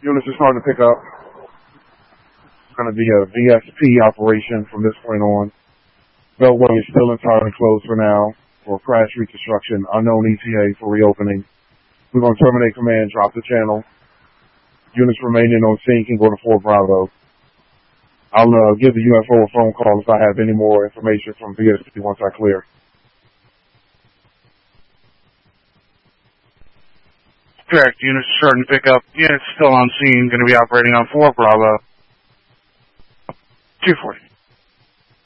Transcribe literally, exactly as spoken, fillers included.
Units are starting to pick up. It's going to be a V S P operation from this point on. Beltway is still entirely closed for now for crash reconstruction. Unknown E T A for reopening. We're going to terminate command, drop the channel. Units remaining on scene can go to Fort Bravo. I'll uh, give the U F O a phone call if I have any more information from V S P once I clear. Correct. Units are starting to pick up. Units still on scene, going to be operating on Fort Bravo. two forty.